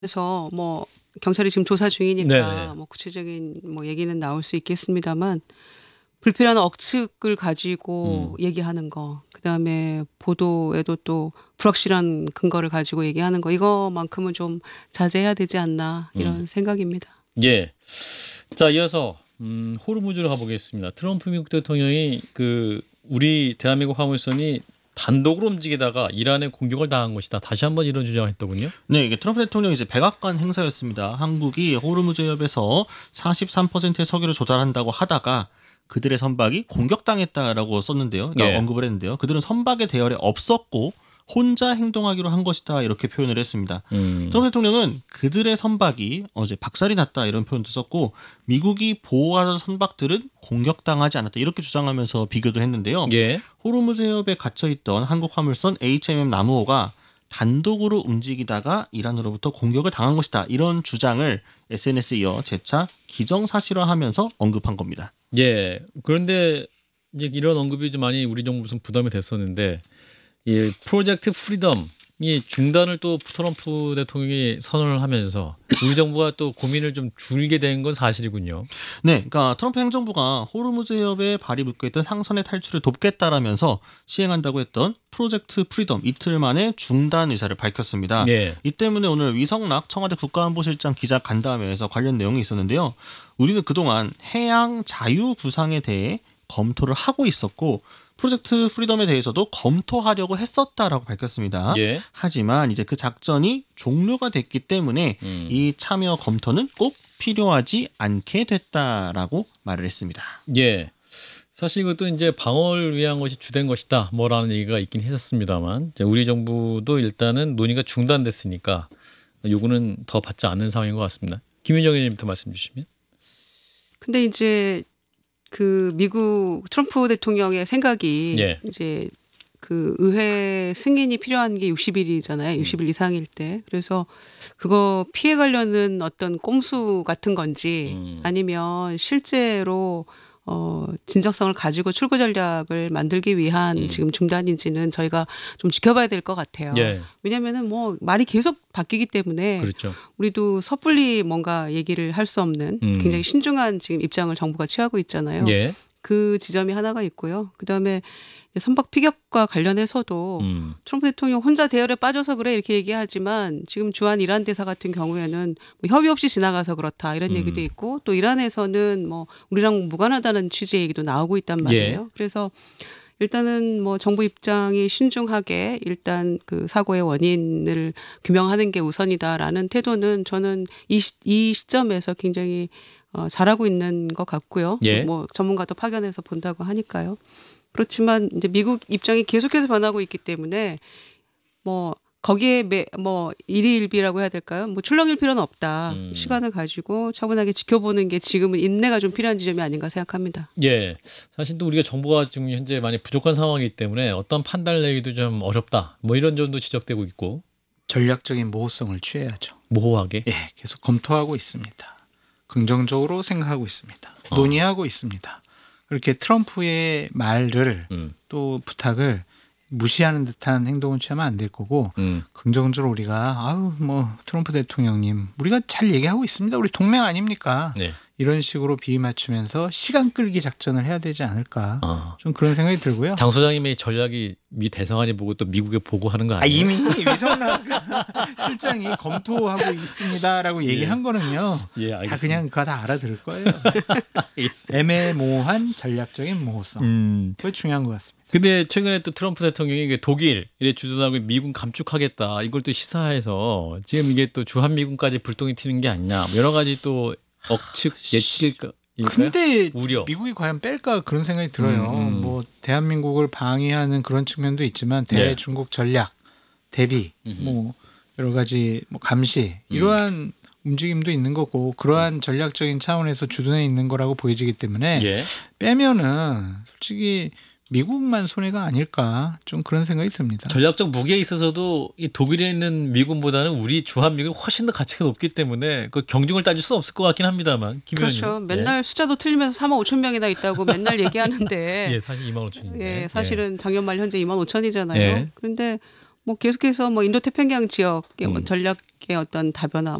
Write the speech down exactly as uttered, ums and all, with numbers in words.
그래서 뭐 경찰이 지금 조사 중이니까 네네. 뭐 구체적인 뭐 얘기는 나올 수 있겠습니다만 불필요한 억측을 가지고 음. 얘기하는 거, 그다음에 보도에도 또 불확실한 근거를 가지고 얘기하는 거, 이거만큼은 좀 자제해야 되지 않나 음. 이런 생각입니다. 예. 자, 이어서 음, 호르무즈로 가보겠습니다. 트럼프 미국 대통령이 그 우리 대한민국 화물선이 단독으로 움직이다가 이란에 공격을 당한 것이다. 다시 한번 이런 주장을 했더군요. 네, 이게 트럼프 대통령이 이제 백악관 행사였습니다. 한국이 호르무즈 해협에서 사십삼 퍼센트의 석유를 조달한다고 하다가 그들의 선박이 공격당했다라고 썼는데요. 그러니까 예. 언급을 했는데요. 그들은 선박의 대열에 없었고 혼자 행동하기로 한 것이다, 이렇게 표현을 했습니다. 음. 트럼프 대통령은 그들의 선박이 어제 박살이 났다, 이런 표현도 썼고 미국이 보호하던 선박들은 공격당하지 않았다, 이렇게 주장하면서 비교도 했는데요. 예. 호르무즈 해협에 갇혀있던 한국 화물선 에이치엠엠 나무호가 단독으로 움직이다가 이란으로부터 공격을 당한 것이다, 이런 주장을 에스엔에스에 이어 재차 기정사실화하면서 언급한 겁니다. 예. 그런데 이제 이런 언급이 좀 많이 우리 정부 무슨 부담이 됐었는데 이 프로젝트 프리덤이 중단을 또 트럼프 대통령이 선언을 하면서 우리 정부가 또 고민을 좀 줄게 된 건 사실이군요. 네, 그러니까 트럼프 행정부가 호르무즈 해협에 발이 묶여있던 상선의 탈출을 돕겠다라면서 시행한다고 했던 프로젝트 프리덤 이틀 만에 중단 의사를 밝혔습니다. 예. 이 때문에 오늘 위성락 청와대 국가안보실장 기자 간담회에서 관련 내용이 있었는데요. 우리는 그동안 해양 자유 구상에 대해 검토를 하고 있었고 프로젝트 프리덤에 대해서도 검토하려고 했었다라고 밝혔습니다. 예. 하지만 이제 그 작전이 종료가 됐기 때문에 음. 이 참여 검토는 꼭 필요하지 않게 됐다라고 말을 했습니다. 예. 사실 이것도 이제 방어를 위한 것이 주된 것이다, 뭐라는 얘기가 있긴 했었습니다만 우리 정부도 일단은 논의가 중단됐으니까 요구는 더 받지 않는 상황인 것 같습니다. 김윤정 의원님부터 말씀 주시면. 근데 이제 그 미국 트럼프 대통령의 생각이 예. 이제 그 의회 승인이 필요한 게 육십 일이잖아요. 육십 일 이상일 때. 그래서 그거 피해 가려는 어떤 꼼수 같은 건지 음. 아니면 실제로 어 진정성을 가지고 출구 전략을 만들기 위한 음. 지금 중단인지는 저희가 좀 지켜봐야 될 것 같아요. 예. 왜냐하면은 뭐 말이 계속 바뀌기 때문에 그렇죠. 우리도 섣불리 뭔가 얘기를 할 수 없는 음. 굉장히 신중한 지금 입장을 정부가 취하고 있잖아요. 예. 그 지점이 하나가 있고요. 그다음에 선박 피격과 관련해서도 음. 트럼프 대통령 혼자 대열에 빠져서 그래 이렇게 얘기하지만 지금 주한 이란 대사 같은 경우에는 뭐 협의 없이 지나가서 그렇다 이런 음. 얘기도 있고 또 이란에서는 뭐 우리랑 무관하다는 취지의 얘기도 나오고 있단 말이에요. 예. 그래서 일단은 뭐 정부 입장이 신중하게 일단 그 사고의 원인을 규명하는 게 우선이다라는 태도는 저는 이, 시, 이 시점에서 굉장히 어, 잘하고 있는 것 같고요. 예. 뭐 전문가도 파견해서 본다고 하니까요. 그렇지만 이제 미국 입장이 계속해서 변하고 있기 때문에 뭐 거기에 매, 뭐 일희일비라고 해야 될까요? 뭐 출렁일 필요는 없다. 음. 시간을 가지고 차분하게 지켜보는 게 지금은 인내가 좀 필요한 지점이 아닌가 생각합니다. 예. 사실 또 우리가 정보가 지금 현재 많이 부족한 상황이기 때문에 어떤 판단을 내기도 좀 어렵다, 뭐 이런 점도 지적되고 있고. 전략적인 모호성을 취해야죠. 모호하게. 예, 계속 검토하고 있습니다. 긍정적으로 생각하고 있습니다. 어. 논의하고 있습니다. 그렇게 트럼프의 말을 음. 또 부탁을 무시하는 듯한 행동을 취하면 안 될 거고 음. 긍정적으로 우리가 아유 뭐 트럼프 대통령님 우리가 잘 얘기하고 있습니다. 우리 동맹 아닙니까? 네. 이런 식으로 비위 맞추면서 시간 끌기 작전을 해야 되지 않을까? 아. 좀 그런 생각이 들고요. 장 소장님의 전략이 미 대사관이 보고 또 미국에 보고하는 거 아, 아니에요? 이미 위성락 실장이 검토하고 있습니다라고 얘기한 거는요. 예, 다 알겠습니다. 그냥 그거 다 알아들을 거예요. 알겠습니다. 애매모호한 전략적인 모호성. 음. 그게 중요한 것 같습니다. 근데 최근에 또 트럼프 대통령이 독일에 주둔하고 미군 감축하겠다, 이걸 또 시사해서 지금 이게 또 주한미군까지 불똥이 튀는 게 아니냐, 뭐 여러 가지 또 억측 예측일까? 근데 우려. 미국이 과연 뺄까 그런 생각이 들어요. 음, 음. 뭐 대한민국을 방해하는 그런 측면도 있지만 네. 대중국 전략, 대비, 음흠. 뭐 여러 가지 뭐 감시 이러한 움직임도 있는 거고 그러한 전략적인 차원에서 주둔해 있는 거라고 보여지기 때문에 예. 빼면은 솔직히 미국만 손해가 아닐까 좀 그런 생각이 듭니다. 전략적 무게에 있어서도 이 독일에 있는 미군보다는 우리 주한미군이 훨씬 더 가치가 높기 때문에 그 경중을 따질 수는 없을 것 같긴 합니다만. 김 그렇죠. 의원님. 맨날 숫자도 틀리면서 삼만 오천 명이나 있다고 맨날 얘기하는데 예, 사실 이만 오천인데. 예, 사실은 작년 말 현재 이만 오천이잖아요. 예. 그런데 뭐 계속해서 뭐 인도 태평양 지역의 뭐 음. 전략의 어떤 다변화